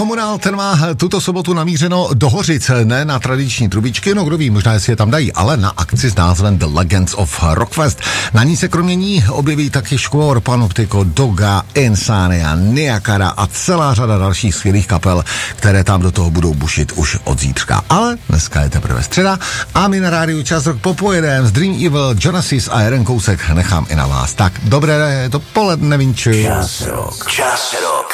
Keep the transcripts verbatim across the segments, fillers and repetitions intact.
Komunál, ten má tuto sobotu namířeno do Hořic, ne na tradiční trubičky, no kdo ví, možná jestli je tam dají, ale na akci s názvem The Legends of Rockfest. Na ní se kromě ní objeví taky Škvor, Panoptiko, Doga, Insania, Niakara a celá řada dalších skvělých kapel, které tam do toho budou bušit už od zítřka. Ale dneska je teprve středa a my na rádiu Čas Rock popojedem s Dream Evil, Genesis a jeden kousek nechám i na vás. Tak dobré dopoledne, Vinči. Čas Rock. Čas Rock.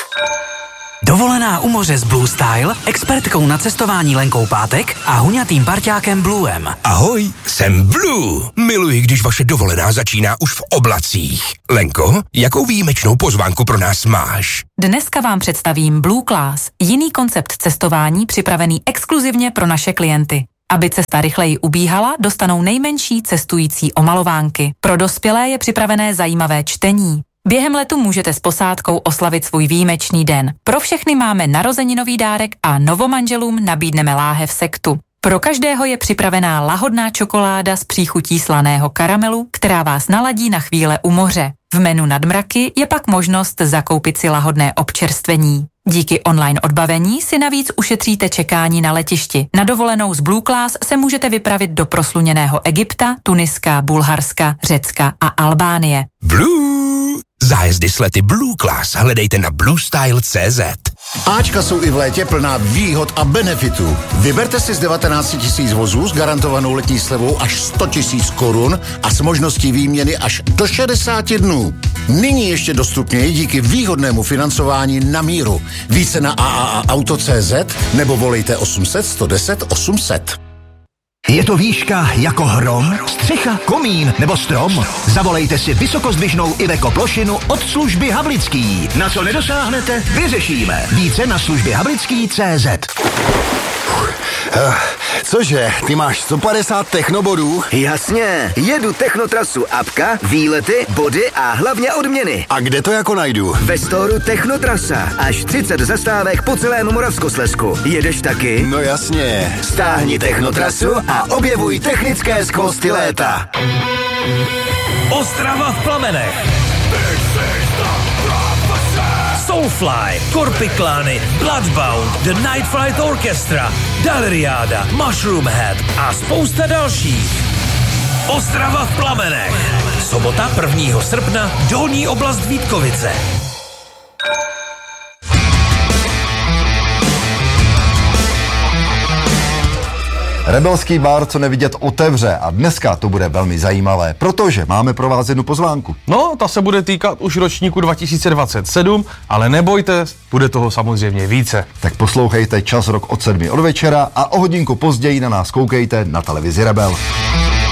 Dovolená u moře s Blue Style, expertkou na cestování Lenkou Pátek a huňatým parťákem Bluem. Ahoj, jsem Blue. Miluji, když vaše dovolená začíná už v oblacích. Lenko, jakou výjimečnou pozvánku pro nás máš? Dneska vám představím Blue Class, jiný koncept cestování připravený exkluzivně pro naše klienty. Aby cesta rychleji ubíhala, dostanou nejmenší cestující omalovánky. Pro dospělé je připravené zajímavé čtení. Během letu můžete s posádkou oslavit svůj výjimečný den. Pro všechny máme narozeninový dárek a novomanželům nabídneme láhev sektu. Pro každého je připravená lahodná čokoláda s příchutí slaného karamelu, která vás naladí na chvíle u moře. V menu Nadmraky je pak možnost zakoupit si lahodné občerstvení. Díky online odbavení si navíc ušetříte čekání na letišti. Na dovolenou z Blue Class se můžete vypravit do prosluněného Egypta, Tuniska, Bulharska, Řecka a Albánie. Blue! Zájezdy s lety Blue Class hledejte na blue style tečka cé zet. Áčka jsou i v létě plná výhod a benefitů. Vyberte si z devatenáct tisíc vozů s garantovanou letní slevou až sto tisíc korun a s možností výměny až do šedesáti dnů. Nyní ještě dostupněji díky výhodnému financování na míru. Více na a a a auto tečka cé zet nebo volejte osm set, sto deset, osm set. Je to výška jako hrom, střecha, komín nebo strom? Zavolejte si vysokozdvižnou Iveco plošinu od služby Havlický. Na co nedosáhnete, vyřešíme. Více na služby havlický tečka cé zet. Cože, ty máš sto padesát technobodů? Jasně, jedu Technotrasu apka, výlety, body a hlavně odměny. A kde to jako najdu? Ve storu Technotrasa, až třicet zastávek po celém Moravskoslezsku. Jedeš taky? No jasně. Stáhni Technotrasu a objevuj technické skvosty léta. Ostrava v plamenech. Soulfly, Korpiklány, Bloodbound, The Night Flight Orchestra, Dalriada, Mushroom Head a spousta dalších. Ostrava v plamenech. Sobota prvního srpna, Dolní oblast Vítkovice. Rebelský bar, co nevidět, otevře a dneska to bude velmi zajímavé, protože máme pro vás jednu pozvánku. No, ta se bude týkat už ročníku dva tisíce dvacet sedm, ale nebojte, bude toho samozřejmě více. Tak poslouchejte Čas Rock od sedmi od večera a o hodinku později na nás koukejte na televizi Rebel.